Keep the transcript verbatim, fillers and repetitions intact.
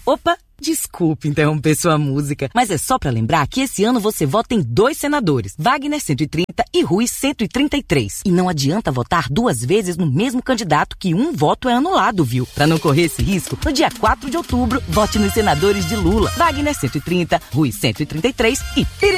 Opa! Desculpe interromper sua música, mas é só pra lembrar que esse ano você vota em dois senadores, Wagner cento e trinta e Rui cento e trinta e três. E não adianta votar duas vezes no mesmo candidato que um voto é anulado, viu? Pra não correr esse risco, no dia quatro de outubro, vote nos senadores de Lula, Wagner cento e trinta, Rui cento e trinta e três e Pirinha.